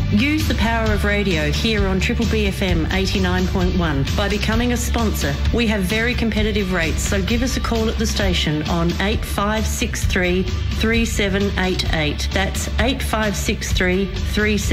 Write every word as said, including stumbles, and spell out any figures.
Use the power of radio here on Triple B F M eighty-nine point one by becoming a sponsor. We have very competitive rates, so give us a call at the station on eight five six three, three seven eight eight. That's eight five six three, three seven eight eight.